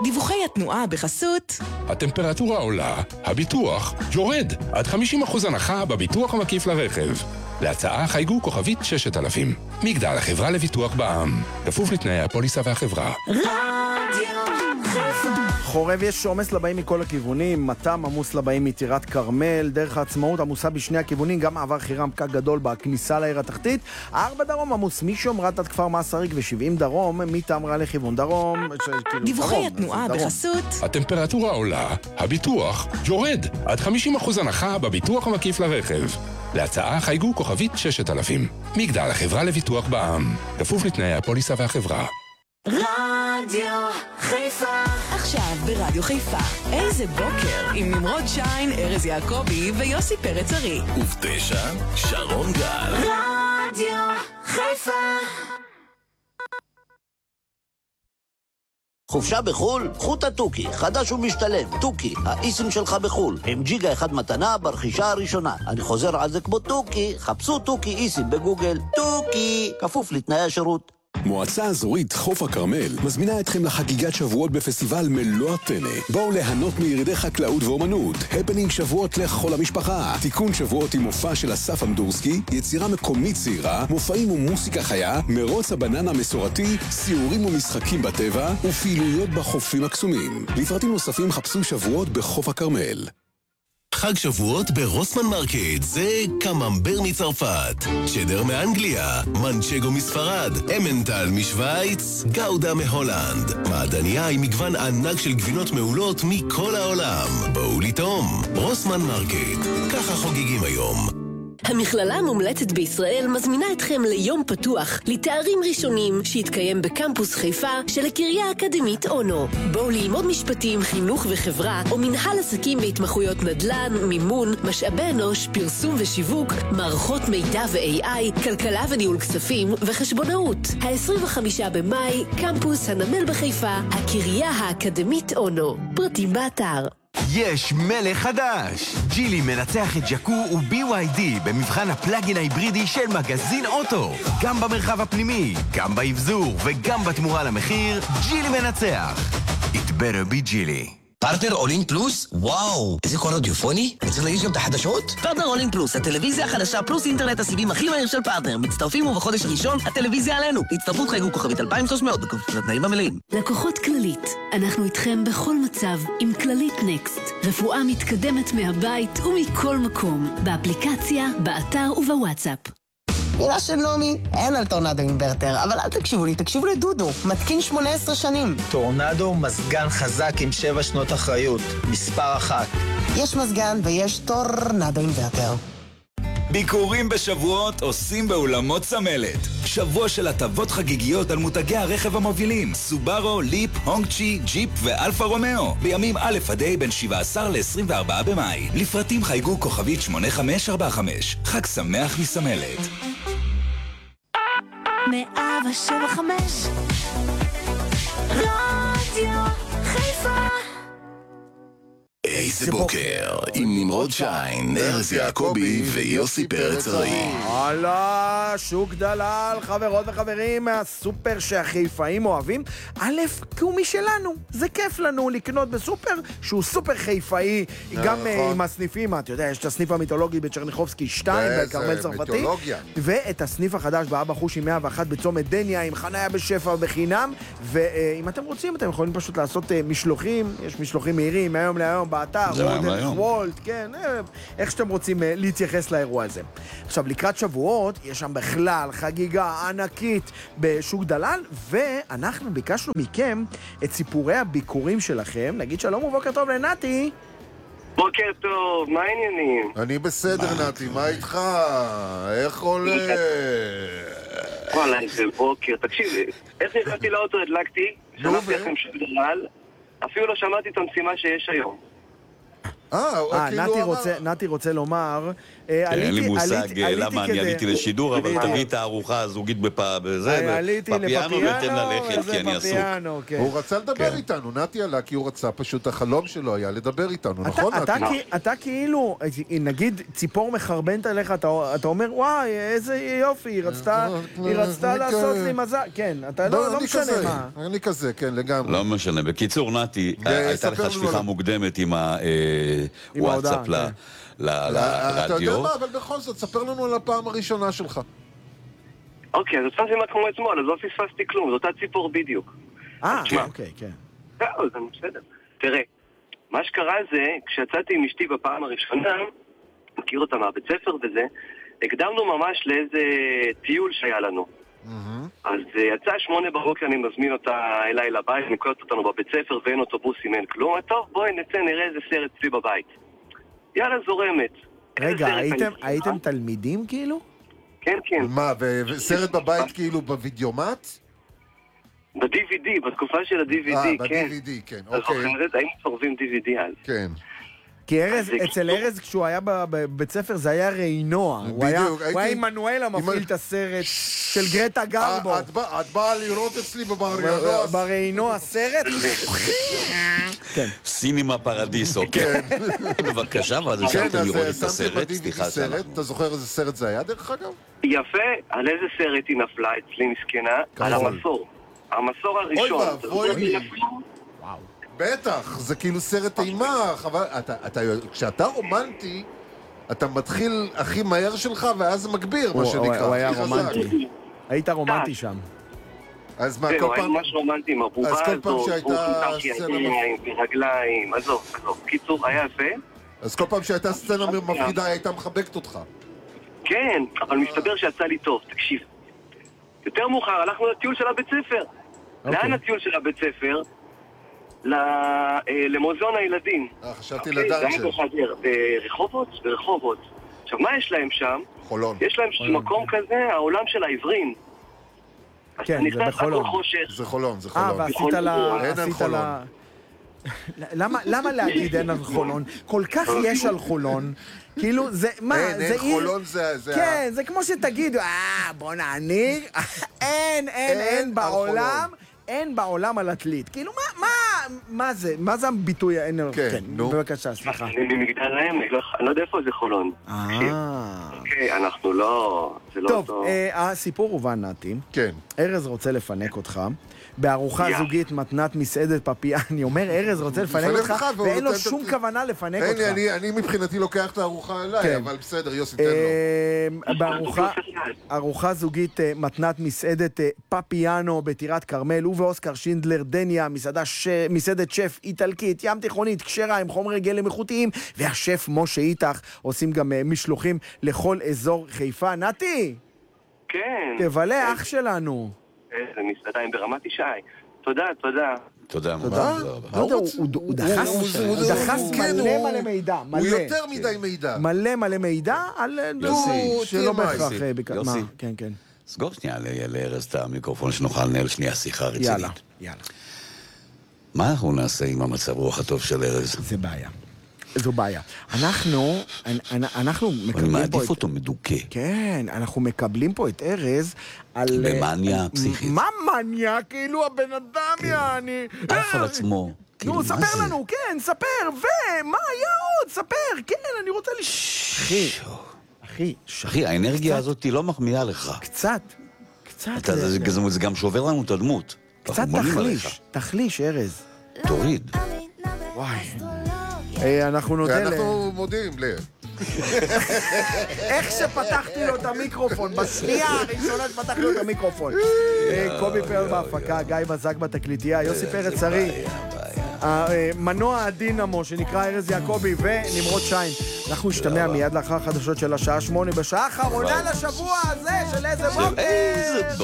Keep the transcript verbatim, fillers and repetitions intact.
דיווחי התנועה בחסות הטמפרטורה עולה, הביטוח יורד. עד חמישים אחוז הנחה בביטוח המקיף לרכב. להצעה חייגו כוכבית ששת אלפים. מגדל, החברה לביטוח בע"מ. כפוף לתנאי הפוליסה והחברה. רדיו חיפה. חורב יש עומס לבאים מכל הכיוונים, מתם עמוס לבאים מטירת כרמל, דרך העצמאות עמוסה בשני הכיוונים, גם מעבר חירם פקק גדול בכניסה לעיר התחתית, ארבע דרום עמוס משומרת עד כפר מסריק ו-שבעים דרום מתמרה לכיוון דרום. דיווחי התנועה בחסות הטמפרטורה עולה, הביטוח יורד. עד חמישים אחוז הנחה בביטוח המקיף לרכב. להצעה חייגו כוכבית ששת אלפים. מגדל, החברה לביטוח בע"מ. כפוף לתנאי הפוליסה והחברה. רדיו חיפה. עכשיו ברדיו חיפה. איזה בוקר עם נמרוד שיין, ארז יעקבי ויוסי פרץ ארי. ובתשע שרון גל. רדיו חיפה. חופשה בחול? קחו את התוכי, חדש ומשתלם. תוכי, האיסים שלך בחול. עם ג'יגה אחד מתנה ברכישה הראשונה. אני חוזר על זה כמו תוכי, חפשו תוכי איסים בגוגל. תוכי, כפוף לתנאי השירות. מועצה אזורית חוף הכרמל מזמינה אתכם לחגיגת שבועות בפסטיבל מלוא הטנא. בואו ליהנות מירידי חקלאות ואומנות, הפנינג שבועות לכל המשפחה, תיקון שבועות עם מופע של אסף אמדורסקי, יצירה מקומית צעירה, מופעים ומוסיקה חיה, מרוץ הבננה המסורתי, סיורים ומשחקים בטבע ופעילויות בחופים הקסומים. לפרטים נוספים חפשו שבועות בחוף הכרמל. חג שבועות ברוסמן מרקט, זה קממבר מצרפת, צ'דר מאנגליה, מנצ'גו מספרד, אמנטל משוויץ, גאודה מהולנד, מעדניה עם מגוון ענק של גבינות מעולות מכל העולם. בואו לטעום, רוסמן מרקט, ככה חוגגים היום. המכללה המומלצת בישראל מזמינה אתכם ליום פתוח לתארים ראשונים שיתקיים בקמפוס חיפה של הקריה האקדמית אונו. בואו ללמוד משפטים, חינוך וחברה או מנהל עסקים בהתמחויות נדל"ן, מימון, משאבי אנוש, פרסום ושיווק, מערכות מידע ו-איי איי, כלכלה וניהול כספים וחשבונאות. ה-עשרים וחמישה במאי, קמפוס הנמל בחיפה, הקריה האקדמית אונו. פרטים באתר. יש מלך חדש! ג'ילי מנצח את ג'קו ו-בי וואי די במבחן הפלאגין ההיברידי של מגזין אוטו. גם במרחב הפנימי, גם באבזור וגם בתמורה למחיר, ג'ילי מנצח. It better be ג'ילי. פרטנר אולין פלוס? וואו, איזה קול רדיופוני? אני צריך להגיש גם את החדשות? פרטנר אולין פלוס, הטלוויזיה החדשה פלוס אינטרנט הסיבים הכי מהיר של פרטנר. מצטרפים ובחודש הראשון, הטלוויזיה עלינו. הצטרפות חייגו כוכבית אלפיים ושלוש מאות, בכפוף לתנאים המלאים. לקוחות כללית, אנחנו איתכם בכל מצב עם כללית נקסט. רפואה מתקדמת מהבית ומכל מקום. באפליקציה, באתר ובוואטסאפ. מילה של נעמי, אין על טורנדו אינברטר, אבל אל תקשיבו לי, תקשיבו לדודו, מתקין שמונה עשרה שנים. טורנדו מזגן חזק עם שבע שנות אחריות, מספר אחת. יש מזגן ויש טורנדו אינברטר. ביקורים בשבועות עושים באולמות סמלת. שבוע של הטבות חגיגיות על מותגי הרכב המובילים, סובארו, ליפ, הונגצ'י, ג'יפ ואלפה רומאו. בימים א' עד ה' בין שבעה עשר ל-עשרים וארבעה במאי. לפרטים חייגו כוכבית שמונה חמש ארבע חמש. חג שמח מסמלת. מאה ושבע חמש רדיו חיפה. איזה בוקר עם נמרוד שיין, ארז יעקבי ויוסי פרץ ארי. הלאה, שוק דלל, חברות וחברים מהסופר שהחיפאים אוהבים. א', כי הוא משלנו, זה כיף לנו לקנות בסופר שהוא סופר חיפאי, גם עם הסניפים, אתה יודע, יש את הסניף המיתולוגי בצ'רניחובסקי שתיים בקרמל צרפתי, ואת הסניף החדש באבא חושי מאה ואחת בצומת דניה עם חניה בשפע בחינם. ואם אתם רוצים אתם יכולים פשוט לעשות משלוחים, יש משלוחים מהירים מהיום להיום באתר, או דרך וולט, כן, איך שאתם רוצים להתייחס לאירוע הזה. עכשיו, לקראת שבועות, יש שם בכלל חגיגה ענקית בשוק דלל, ואנחנו ביקשנו מכם את סיפורי הביקורים שלכם. נגיד שלום ובוקר טוב לנתי. בוקר טוב, מה העניינים? אני בסדר נתי, מה איתך? איך עולה? וואלה, איזה בוקר. תקשיב, איך נכנסתי לאוטו, הדלקתי, שמעתי לכם שוק דלל, אפילו לא שמעתי את המשימה שיש היום. אה, נתי רוצה, נתי רוצה לומר אין לי מושג למה אני עליתי לשידור, אבל תביא את הארוחה הזוגית בזה, פפיאנו ותן ללכת, כי אני עסוק. הוא רצה לדבר איתנו, נתי עלה, כי הוא רצה פשוט, החלום שלו היה לדבר איתנו, נכון נתי? אתה כאילו, נגיד ציפור מחרבנת עליך, אתה אומר, וואי, איזה יופי, היא רצתה לעשות לי מזל. כן, אתה לא משנה מה. אני כזה, כן, לגמרי. לא משנה. בקיצור, נתי, הייתה לך שליחה מוקדמת עם הוואטסאפ לרדיו. אתה יודע מה, אבל בכל זאת, ספר לנו על הפעם הראשונה שלך. אוקיי, אז עושה זימה כמו אתמול, אז לא פספסתי כלום, זו אותה ציפור בדיוק. אה, אוקיי, כן. זהו, זה בסדר. תראה, מה שקרה זה, כשיצאתי עם אשתי בפעם הראשונה, מכיר אותה מהבית ספר וזה, הקדמנו ממש לאיזה טיול שהיה לנו. אז יצא שמונה בבוקר, אני מזמין אותה אליי לבית, נקודת אותנו בבית ספר ואין אוטובוסים, אין כלום. טוב, בואי נצא, נראה איזה סרט אצלי בבית. יאללה, זורמת. רגע, הייתם תלמידים כאילו? כן, כן. מה, וסרט בבית כאילו בווידאומט? ב-די וי די, בתקופה של ה-די וי די, כן. ב-די וי די, כן, אוקיי. אז זוכרת, היינו צורבים די וי די אז. כן. כי ארז, אצל ארז כשהוא היה בבית ספר זה היה ריינוע. הוא היה עם מנואלה מפעיל את הסרט של גרטה גרבו. את באה לראות אצלי בריינוע? בריינוע סרט? סינימה פרדיסו, כן. בבקשה, ואז אפשרתם לראות את הסרט. סליחה שלה. אתה זוכר איזה סרט זה היה דרך אגב? יפה, על איזה סרט היא נפלה אצלי מסכנה? על המסור. המסור הראשון. אוי ואבוי. בטח, זה כאילו סרט אימה, חבל, כשאתה רומנטי, אתה מתחיל הכי מהר שלך, ואז זה מגביר, מה שנקרא. הוא היה רומנטי. היית רומנטי שם. אז מה, כל פעם... זהו, היה ממש רומנטי עם הבובה הזאת, הוא חיתך ידיים ורגליים, עזוב, עזוב. קיצור, היה יפה. אז כל פעם שהייתה סצנה מפחידה, הייתה מחבקת אותך. כן, אבל מסתבר שיצא לי טוב, תקשיב. יותר מאוחר, הלכנו לטיול של הבית ספר. לאן הטיול של הבית ספר? למוזיאון הילדים. אה, חשבתי לדנצ'ר. ברחובות? ברחובות. עכשיו, מה יש להם שם? חולון. יש להם שם מקום כזה, העולם של העברים. כן, זה בחולון. זה חולון, זה חולון. אה, ועשית לה... אין על חולון. למה להגיד אין על חולון? כל כך יש על חולון. כאילו, זה... מה, אין, אין, חולון זה... כן, זה כמו שתגידו, אה, בוא נעניק. אין, אין, אין בעולם. אין בעולם על עתלית. כאילו, מה, מה, מה זה? מה זה הביטוי האין? כן, נו. בבקשה, סליחה. אני ממגדל העמק, אני לא יודע איפה זה חולון. אה. אוקיי, אנחנו לא... זה לא אותו... טוב, הסיפור הובן נתי. כן. ארז רוצה לפנק אותך. בארוחה זוגית מתנת מסעדת פפיאני. אומר, ארז רוצה לפנק אותך, ואין לו שום כוונה לפנק אותך. אני מבחינתי לוקח את הארוחה אליי, אבל בסדר, יוסי, תן לו. בארוחה זוגית מתנת מסעדת פפיאנו בטירת כרמל, ובאוסקר שינדלר דניה, מסעדת שף איטלקית, ים תיכונית, כשרה עם חומרי גלם איכותיים, והשף משה איתך עושים גם משלוחים לכל אזור חיפה. נתי! כן. תבלה אח שלנו. איזה מסעדה עם ברמת ישי. תודה, תודה. תודה. תודה. הוא דחס מלא מלא מידע. הוא יותר מדי מידע. מלא מלא מידע על דו שלא בהכרח. יוסי, כן, כן. סגור שנייה לארז את המיקרופון שנוכל לנהל שנייה שיחה רצינית. יאללה, יאללה. מה אנחנו נעשה עם המצב רוח הטוב של ארז? זה בעיה. זו בעיה. אנחנו, אנחנו מקבלים פה... אני מעדיף אותו מדוכא. כן, אנחנו מקבלים פה את ארז על... במניה פסיכית. מה מניה? כאילו הבן אדם יעני... אף על עצמו. נו, ספר לנו, כן, ספר, ומה היה עוד? ספר, כן, אני רוצה לש... אחי, אחי, אחי, האנרגיה הזאת היא לא מחמיאה לך. קצת, קצת. זה גם שובר לנו את הדמות. קצת תחליש, תחליש, ארז. תוריד. וואי. אנחנו נודה ל... אנחנו מודיעים ל... איך שפתחתי לו את המיקרופון, בשנייה הראשונה שפתחתי לו את המיקרופון. קובי פרל בהפקה, גיא מזק בתקליטייה, יוסי פרץ שרי, מנוע הדינמו שנקרא ארז יעקבי ונמרוד שיין. אנחנו נשתמע מיד לאחר החדשות של השעה שמונה בשעה האחרונה לשבוע הזה של איזה בוקר.